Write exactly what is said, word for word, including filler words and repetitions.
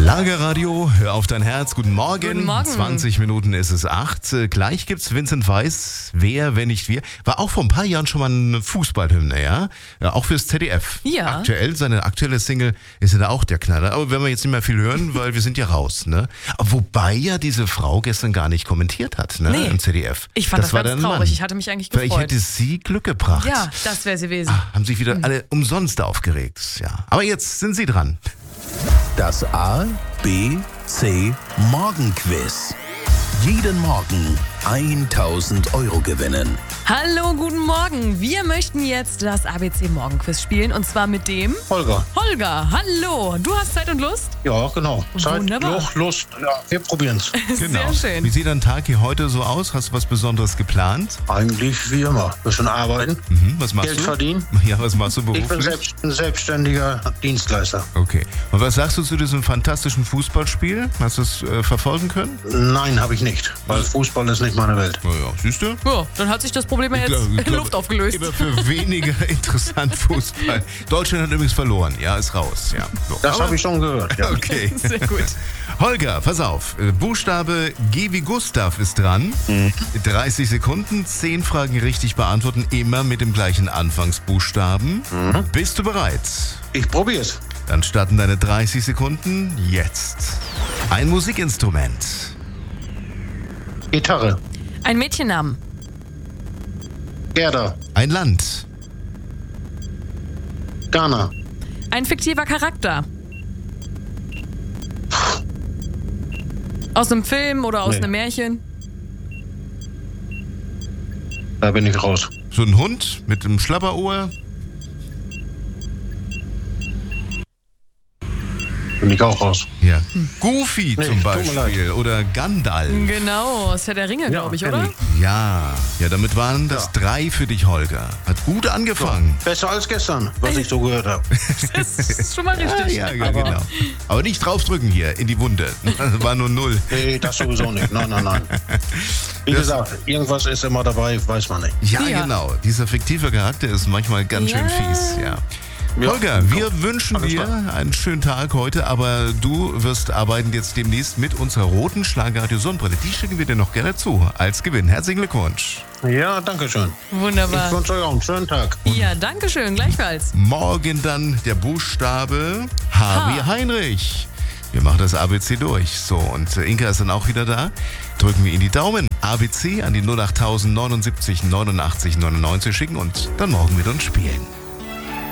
Schlagerradio, hör auf dein Herz. Guten Morgen. Guten Morgen. zwanzig Minuten ist es acht. Äh, Gleich gibt's Vincent Weiss, Wer, wenn nicht wir. War auch vor ein paar Jahren schon mal eine Fußballhymne, ja? ja auch fürs Z D F. Ja. Aktuell, seine aktuelle Single ist ja da auch der Knaller. Aber werden wir jetzt nicht mehr viel hören, weil wir sind ja raus, ne? Wobei ja diese Frau gestern gar nicht kommentiert hat, ne? Nee. Im Z D F. Ich fand das, war ganz der traurig. Mann. Ich hatte mich eigentlich Vielleicht gefreut. hätte sie Glück gebracht. Ja, das wäre sie gewesen. Ah, haben sich wieder alle umsonst aufgeregt, ja. Aber jetzt sind sie dran. Das A, B, C Morgenquiz. Jeden Morgen tausend Euro gewinnen. Hallo, guten Morgen. Wir möchten jetzt das A B C Morgenquiz spielen und zwar mit dem Holger. Holger. Hallo, du hast Zeit und Lust? Ja, genau. Zeit, Wunderbar. Luch, Lust. Ja, wir probieren's. Genau. Sehr schön. Wie sieht ein Tag hier heute so aus? Hast du was Besonderes geplant? Eigentlich wie immer. Wir müssen arbeiten, Mhm, was machst Geld du? verdienen. Ja, was machst du Ich bin beruflich? selbst, ein selbstständiger Dienstleister. Okay. Und was sagst du zu diesem fantastischen Fußballspiel? Hast du es äh, verfolgen können? Nein, habe ich nicht, weil Fußball ist nicht meine Welt. Na ja, siehst du? Ja, dann hat sich das Problem ja jetzt glaub- ich in glaub, Luft aufgelöst. Immer für weniger interessant Fußball. Deutschland hat übrigens verloren. Ja, ist raus. Ja. So. Das Aber- habe ich schon gehört. Ja. Okay. Sehr gut. Holger, pass auf. Äh, Buchstabe G wie Gustav ist dran. dreißig Sekunden, zehn Fragen richtig beantworten, immer mit dem gleichen Anfangsbuchstaben. Bist du bereit? Ich probier's. Dann starten deine dreißig Sekunden jetzt. Ein Musikinstrument. Gitarre. Ein Mädchennamen. Gerda. Ein Land. Ghana. Ein fiktiver Charakter. Aus einem Film oder aus Nee. einem Märchen. Da bin ich raus. So ein Hund mit einem Schlapperohr. Bin ich auch raus. Ja. Goofy Nee, zum tut mir Beispiel. Oder Gandalf. Genau, aus Herr der Ringe, glaube ich, kenn oder? Ja. Ja, damit waren das drei für dich, Holger. Hat gut angefangen. Besser als gestern, was ich so gehört habe. Das ist schon mal richtig. Ja, ja, genau. Aber nicht draufdrücken hier in die Wunde. Das war nur null. Nee, das sowieso nicht. Nein, nein, nein. Wie gesagt, irgendwas ist immer dabei, weiß man nicht. Ja, Ja. genau. Dieser fiktive Charakter ist manchmal ganz schön Ja. fies. Ja. Ja, Holger, wir wünschen Alles dir klar. einen schönen Tag heute, aber du wirst arbeiten jetzt demnächst mit unserer roten Schlagerradio Sonnenbrille. Die schicken wir dir noch gerne zu als Gewinn. Herzlichen Glückwunsch. Ja, danke schön. Ich Wunderbar. wünsche euch auch einen schönen Tag. Ja, danke schön, gleichfalls. Morgen dann der Buchstabe H wie H. Heinrich. Wir machen das A B C durch. So, und äh, Inka ist dann auch wieder da. Drücken wir Ihnen die Daumen. A B C an die null acht neunundsiebzig neunundachtzig neunundneunzig schicken und dann morgen mit uns spielen.